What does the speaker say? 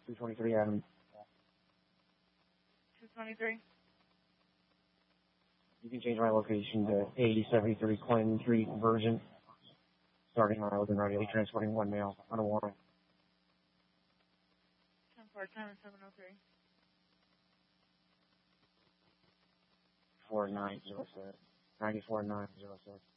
223 Adam. 223. You can change my location to 8073 Clinton Street, Virgin. Starting on Island Ready, transporting one male on a warrant. 10-4, 703. 4906. 94906.